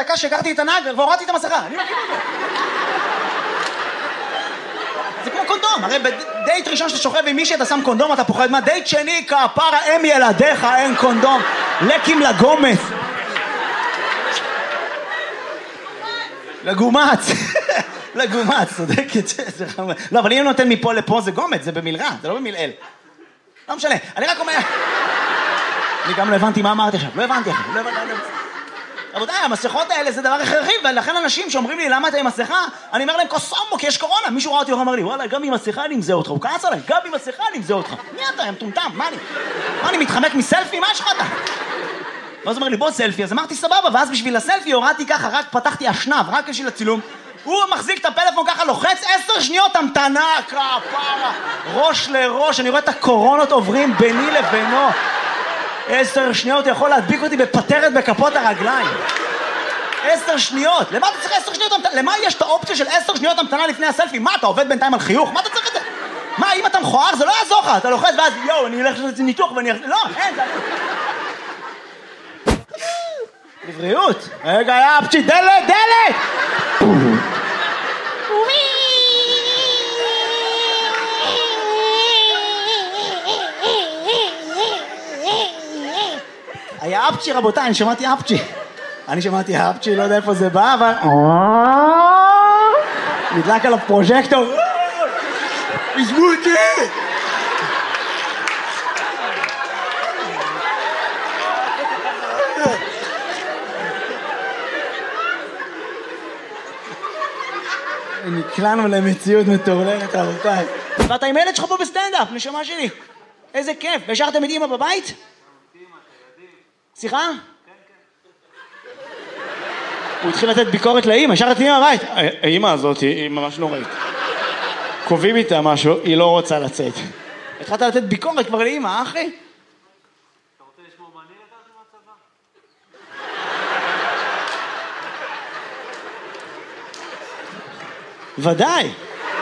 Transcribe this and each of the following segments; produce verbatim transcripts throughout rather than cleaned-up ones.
דקה שהכרתי את הנהג והורדתי את המסכה. אני מכיר אותו. זה כמו קונדום, הרי בדייט ראשון שאתה שוכב עם מישהי אתה שם קונדום, אתה פוחד מה? דייט שני, כפרה, הם ילדיך, אין קונדום. לקים לגומץ. לגומץ. לגומץ, צודקת. לא, אבל אם נותן מפה לפה זה גומץ, זה במלרע, זה לא במלעל. לא משנה, אני רק אומר... אני גם לא הבנתי מה אמרתי עכשיו, לא הבנתי עכשיו, לא הבנתי... רבותיי, המסכות האלה זה דבר הכרחי, ולכן אנשים שאומרים לי למה אתה עם מסכה, אני אומר להם קוסומו, כי יש קורונה. מישהו ראה אותי ואומר לי, וואלה, גם עם מסכה אני אמזה אותך. הוא כעס עליי, גם עם מסכה אני אמזה אותך. מי אתה, הם טומטם, מה אני? מה אני מתחמק מסלפי? מה יש לך אתה? ואז אומר לי, בוא סלפי, אז אמרתי סבבה, ואז בשביל הסלפי הורדתי ככה, רק פתחתי אשנב, רק בשביל הצילום. הוא מחזיק את הפלאפון ככה, לוחץ עשר שניות המתנה, כפרה, ראש לראש, אני רואה את הקורונות עוברים ביני לבינו. עשר שניות יכול להדביק אותי בפטרת בכפות הרגליים. עשר שניות. למה אתה צריך עשר שניות המתנה? למה יש את האופציה של עשר שניות המתנה לפני הסלפי? מה, אתה עובד בינתיים על חיוך? מה אתה צריך את זה? מה, אם אתה מכוער זה לא יעזור לך. אתה לוחץ ואז, יואו, אני אלך לעשות ניתוח ואני... לא, אין, זה... לבריאות. רגע, יא אפצ'י, דלת, דלת! היה אפצ'י, רבותיי, אני שמעתי אפצ'י. אני שמעתי אפצ'י, לא יודע איפה זה בא, אבל... נדלק עליו פרוז'קטור. עזבו אותי! נקלענו למציאות מטורללת, רבותיי. ואתה עם ילד שלך פה בסטנדאפ, נשמה שלי. איזה כיף. והשארתם את אמא בבית? סליחה? הוא התחיל לתת ביקורת לאמא, השארת את אמא בבית. האמא הזאת היא ממש נוראית. קובעים איתה משהו, היא לא רוצה לצאת. התחלת לתת ביקורת כבר לאמא, אחי? אתה רוצה לשמור מה אני לקחתי מהצבא? ודאי.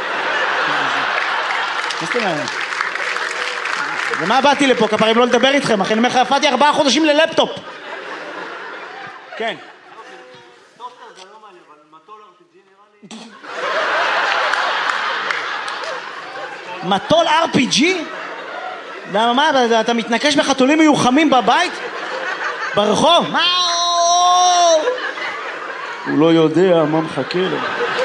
מה זאת אומרת? ומה באתי לפה, כפרים לא לדבר איתכם, אחי, אני אומר לך, הפעתי ארבעה חודשים ללפטופ. כן. טוסטר זה לא מעניין, אבל מטול אר פי ג'י נראה לי. מטול אר פי ג'י? מה, אתה מתנקש בחתולים מיוחמים בבית? ברחוב? מה? הוא לא יודע מה מחכה לו.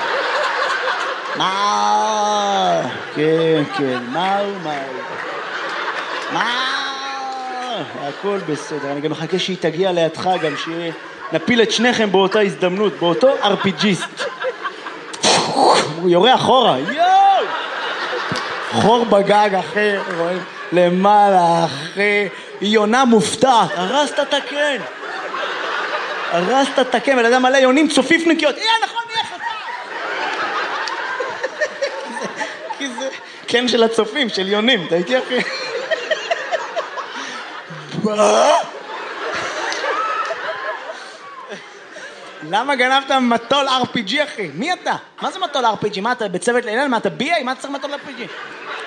מה? כן, כן, מה הוא, מה הוא? מה? הכל בסדר, אני גם מחכה שהיא תגיע לידך, גם שנפיל את שניכם באותה הזדמנות, באותו אר פי ג'יסט. הוא יורה אחורה, יואו! חור בגג אחר, רואים? למעלה אחרי, היא יונה מופתעת, הרסת את הקן. הרסת את הקן, ולאדם מלא יונים צופיפניקיות, אה, נכון, נהיה חצה. כי זה קן של הצופים, של יונים, אתה איתי אחי? מה? למה גנבת מטול אר פי ג'י אחי? מי אתה? מה זה מטול אר פי ג'י? מה אתה בצוות לילל? מה אתה בי איי? מה אתה צריך מטול אר פי ג'י?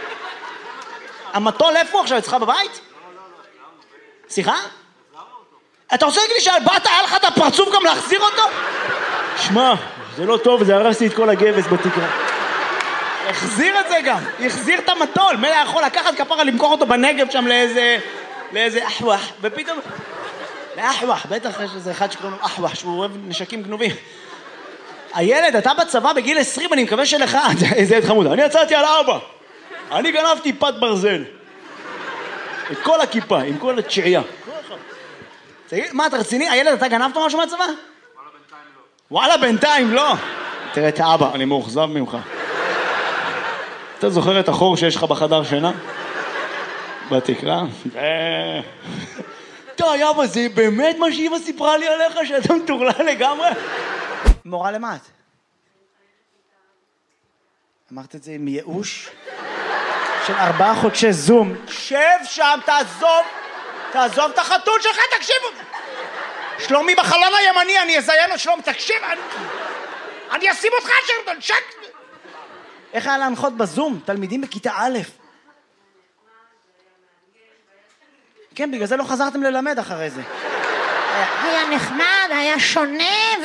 המטול איפה עכשיו? אצלך בבית? סליחה? אתה רוצה להגיד לי שהבת היה לך את הפרצוף גם להחזיר אותו? שמע, זה לא טוב, זה הרסתי את כל הגבס בתקרה. החזיר את זה גם, החזיר את המטול. מי יכול לקחת כפרה למכור אותו בנגב שם לאיזה... לאיזה אחווח, ופתאום... לאחווח, בטח יש איזה אחד שקוראים לו אחווח, שהוא אוהב נשקים גנובים. הילד, אתה בצבא בגיל עשרים, אני מקווה שלך, איזה ילד חמוד, אני יצאתי על אבא. אני גנבתי פת ברזל. את כל הכיפה, עם כל התשיעייה. מה, אתה רציני? הילד, אתה גנבת משהו מהצבא? וואלה בינתיים לא. וואלה בינתיים לא. תראה את האבא, אני מאוכזב ממך. אתה זוכר את החור שיש לך בחדר שינה? בתקרה? די, אבא, זה באמת מה שאמא סיפרה לי עליך, שאתה מטורלל לגמרי? מורה למה את? אמרת את זה עם ייאוש? של ארבעה חודשי זום. שב שם, תעזוב, תעזוב את החתול שלך, תקשיבו. שלומי בחלון הימני, אני אזיין לו שלום, תקשיב, אני, אני אשים אותך שם, תנשק. איך היה להנחות בזום? תלמידים בכיתה א'. כן, בגלל זה לא חזרתם ללמד אחרי זה. היה נחמד, היה שונה.